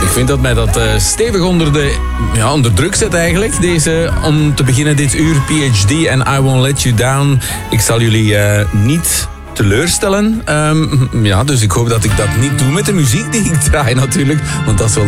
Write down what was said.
vind dat mij dat stevig onder druk zet eigenlijk. Deze, om te beginnen dit uur, PhD en I Won't Let You Down. Ik zal jullie niet teleurstellen. Dus ik hoop dat ik dat niet doe met de muziek die ik draai natuurlijk. Want dat is wel